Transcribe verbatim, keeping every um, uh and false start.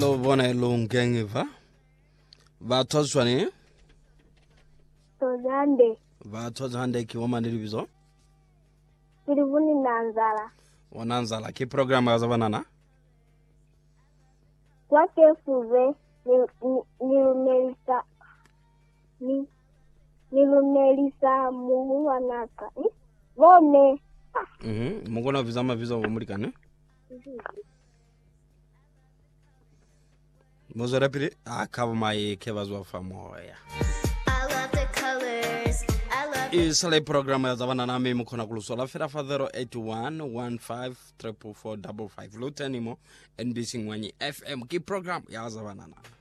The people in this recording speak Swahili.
lo bona lo ngengeva va tswani Tozande va tswande ki woma nilibizo Kirivuni nanzala wananzala ki program azabanana kwake fuve nilumelisa ni nilumelisa mungu wanaka vone mhm mungona vizama vizo mulikane Mozo rapide akaba mai kebazwa famoya Isale program ya zabana na mimi mkona kulusola fira fa zero eight one one five four four four five five Lutenimo N B C Ngwanyi F M ki program ya zabana na